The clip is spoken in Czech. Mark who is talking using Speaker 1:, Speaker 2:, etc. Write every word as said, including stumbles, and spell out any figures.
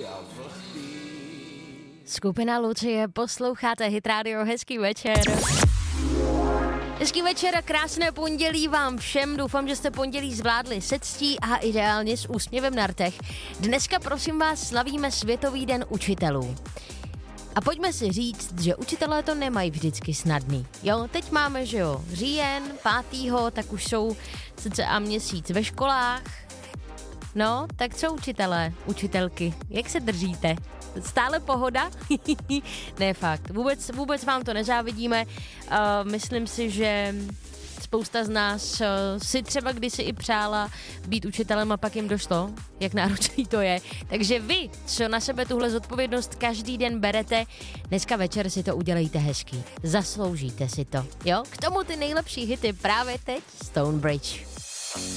Speaker 1: Skupina Lucie, posloucháte Hit Radio, hezký večer. Hezký večer a krásné pondělí vám všem, doufám, že jste pondělí zvládli se ctí a ideálně s úsměvem na rtech. Dneska prosím vás slavíme Světový den učitelů. A pojďme si říct, že učitelé to nemají vždycky snadný. Jo, teď máme, že jo, říjen, pátýho, tak už jsou cca měsíc ve školách. No, tak co učitelé, učitelky, jak se držíte? Stále pohoda? Ne, fakt, vůbec, vůbec vám to nezávidíme. Uh, myslím si, že spousta z nás uh, si třeba kdysi i přála být učitelem a pak jim došlo, jak náročný to je. Takže vy, co na sebe tuhle zodpovědnost každý den berete, dneska večer si to udělejte hezký. Zasloužíte si to, jo? K tomu ty nejlepší hity právě teď Stonebridge.